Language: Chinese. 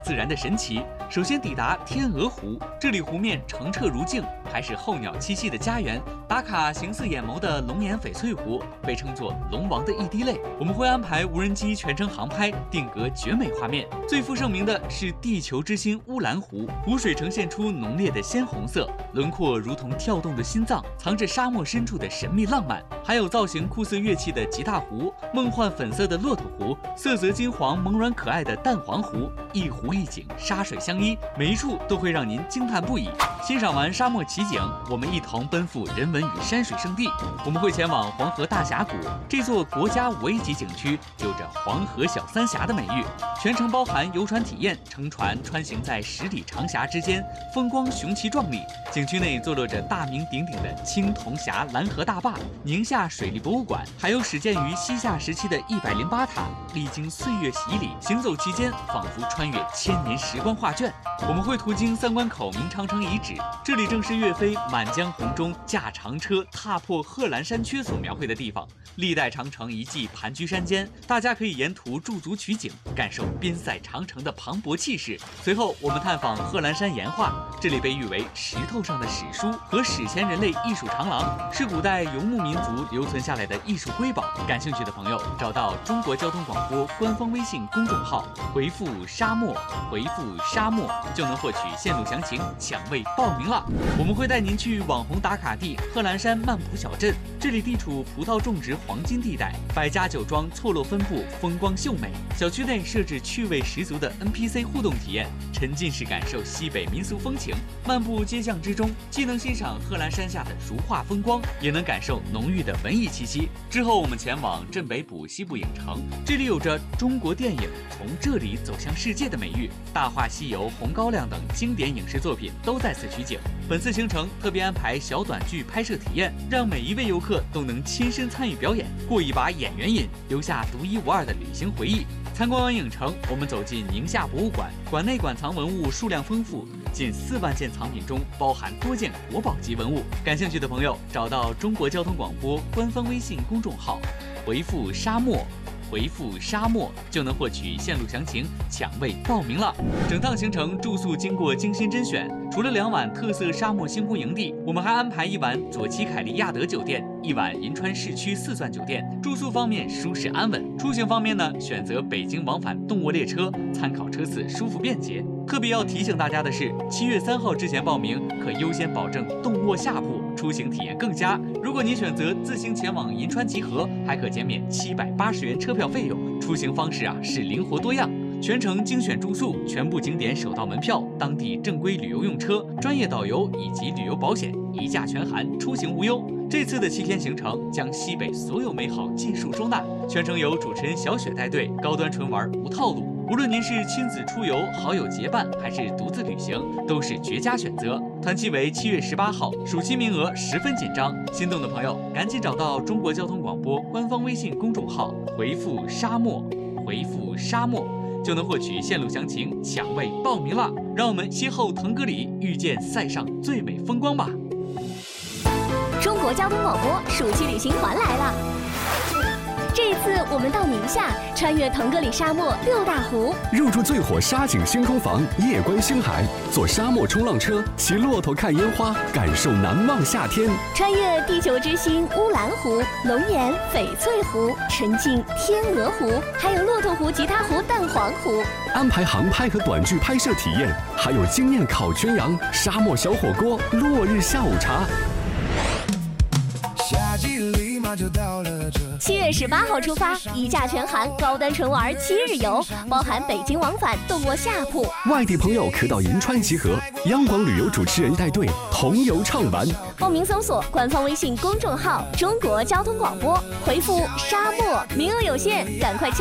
自然的神奇。首先抵达天鹅湖，这里湖面澄澈如镜，还是候鸟栖息的家园。打卡形似眼眸的龙眼翡翠湖，被称作龙王的一滴泪。我们会安排无人机全程航拍，定格绝美画面。最负盛名的是地球之心乌兰湖，湖水呈现出浓烈的鲜红色，轮廓如同跳动的心脏，藏着沙漠深处的神秘浪漫。还有造型酷似乐器的吉大湖，梦幻粉色的骆驼湖，色泽金黄萌软可爱的蛋黄湖，一湖一景，沙水相依，每一处都会让您惊叹不已。欣赏完沙漠奇景，我们一同奔赴人文与山水圣地。我们会前往黄河大峡谷，这座国家5A级景区有着黄河小三峡的美誉，全程包含游船体验，乘船穿行在10里长峡之间，风光雄奇壮丽。景区内坐落着大名鼎鼎的青铜峡蓝河大坝、宁夏水利博物馆，还有始建于西夏时期的108塔，历经岁月洗礼，行走期间仿佛穿越1000年时光画卷。我们会途经三关口明长城遗址，这里正是岳飞《满江红》中驾长车踏破贺兰山缺所描绘的地方。历代长城遗迹盘踞山间，大家可以沿途驻足取景，感受边塞长城的磅礴气势。随后我们探访贺兰山岩画，这里被誉为石头上的史书和史前人类艺术长廊，是古代游牧民族留存下来的艺术瑰宝。感兴趣的朋友找到中国交通广播官方微信公众号，回复沙漠，回复沙漠就能获取线路详情，抢位报名了。我们会带您去网红打卡地贺兰山曼浦小镇，这里地处葡萄种植黄金地带，百家酒庄错落分布，风光秀美。小区内设置趣味十足的 NPC 互动体验，沉浸式感受西北民俗风情。漫步街巷之中，既能欣赏贺兰山下的如画风光，也能感受浓郁的文艺气息。之后我们前往镇北部西部影城，这里有着中国电影从这里走向世界的美誉，《大话西游》《红高粱》等经典影视作品都在此取景。本次行程特别安排小短剧拍摄体验，让每一位游客都能亲身参与表演，过一把演员瘾，留下独一无二的旅行回忆。参观完影城，我们走进宁夏博物馆，馆内馆藏文物数量丰富，近4万件藏品中包含多件国宝级文物。感兴趣的朋友找到中国交通广播官方微信公众号，回复沙漠，回复沙漠就能获取线路详情，抢位报名了。整趟行程住宿经过精心甄选，除了2晚特色沙漠星空营地，我们还安排1晚左旗凯利亚德酒店，1晚银川市区4钻酒店。住宿方面舒适安稳，出行方面呢，选择北京往返动卧列车，参考车次舒服便捷。特别要提醒大家的是，7月3号之前报名可优先保证动卧下铺，出行体验更佳。如果您选择自行前往银川集合，还可减免780元车票费用。出行方式是灵活多样，全程精选住宿，全部景点首道门票，当地正规旅游用车，专业导游以及旅游保险一价全含，出行无忧。这次的7天行程将西北所有美好尽数收纳，全程由主持人小雪带队，高端纯玩无套路。无论您是亲子出游、好友结伴，还是独自旅行，都是绝佳选择。团期为7月18号，暑期名额十分紧张，心动的朋友赶紧找到中国交通广播官方微信公众号，回复沙漠，回复沙漠就能获取线路详情，抢位报名了。让我们邂逅腾格里，遇见塞上最美风光吧！ 中国交通广播暑期旅行团来了。这一次我们到宁夏，穿越腾格里沙漠6大湖， 入住最火沙景星空房，夜观星海，坐沙漠冲浪车，骑骆驼看烟花，感受难忘夏天。 穿越地球之心乌兰湖、龙眼翡翠湖，沉浸天鹅湖，还有骆驼湖、吉他湖、蛋黄湖。 安排航拍和短剧拍摄体验，还有惊艳烤全羊、沙漠小火锅、落日下午茶。 夏季立马就到了这。 7月18号出发，一价全含，高端纯玩7日游，包含北京往返，动卧下铺。 外地朋友可到银川集合，央广旅游主持人带队，同游畅玩。 报名搜索官方微信公众号“中国交通广播”，回复“沙漠”，名额有限，赶快抢！